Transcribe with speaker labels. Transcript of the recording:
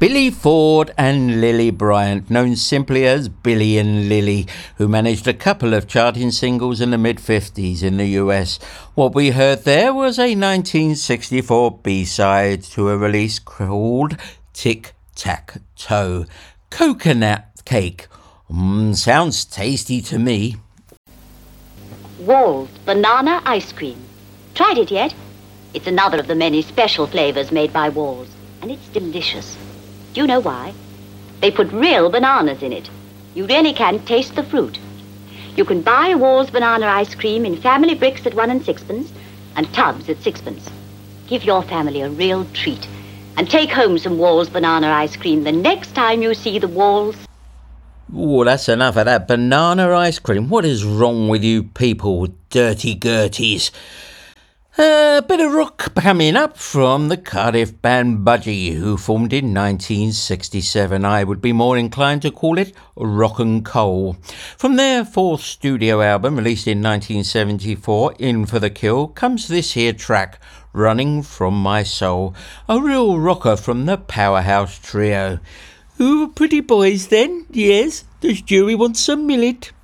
Speaker 1: Billy Ford and Lily Bryant, known simply as Billy and Lily, who managed a couple of charting singles in the mid-50s in the US. What we heard there was a 1964 B-side to a release called Tic Tac Toe. Coconut cake. Sounds tasty to me.
Speaker 2: Wall's banana ice cream. Tried it yet? It's another of the many special flavors made by Wall's, and it's delicious. Do you know why? They put real bananas in it. You really can taste the fruit. You can buy Wall's banana ice cream in family bricks at 1 6 and tubs at 6. Give your family a real treat and take home some Wall's banana ice cream the next time you see the Wall's.
Speaker 1: Oh, that's enough of that banana ice cream. What is wrong with you people, dirty Gerties? A bit of rock coming up from the Cardiff band Budgie, who formed in 1967. I would be more inclined to call it rock and coal. From their fourth studio album, released in 1974, In for the Kill, comes this here track, Running From My Soul, a real rocker from the Powerhouse Trio. Ooh, pretty boys then, yes. Does Jury want some millet?